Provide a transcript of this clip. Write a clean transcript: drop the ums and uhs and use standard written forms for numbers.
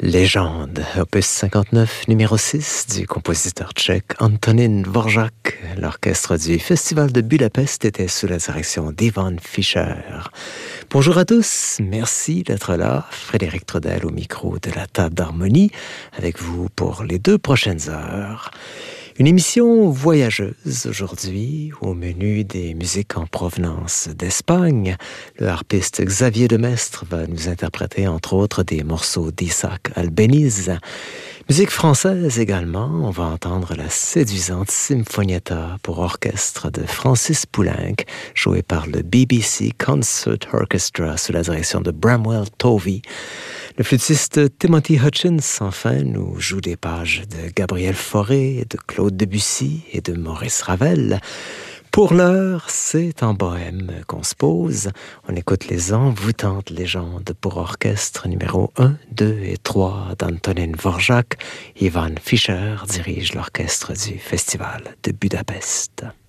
Légende, opus 59, numéro 6 du compositeur tchèque Antonín Dvořák. L'orchestre du Festival de Budapest était sous la direction d'Ivan Fischer. Bonjour à tous, merci d'être là. Frédéric Trudel au micro de la table d'harmonie, avec vous pour les 2 prochaines heures. Une émission voyageuse aujourd'hui, au menu des musiques en provenance d'Espagne. Le harpiste Xavier Demestre va nous interpréter entre autres des morceaux d'Isaac Albéniz. Musique française également, on va entendre la séduisante Sinfonietta pour orchestre de Francis Poulenc, jouée par le BBC Concert Orchestra sous la direction de Bramwell Tovey. Le flûtiste Timothy Hutchins, enfin, nous joue des pages de Gabriel Fauré, de Claude Debussy et de Maurice Ravel. Pour l'heure, c'est en bohème qu'on se pose. On écoute les envoûtantes légendes pour orchestre numéro 1, 2 et 3 d'Antonín Dvořák. Ivan Fischer dirige l'orchestre du Festival de Budapest.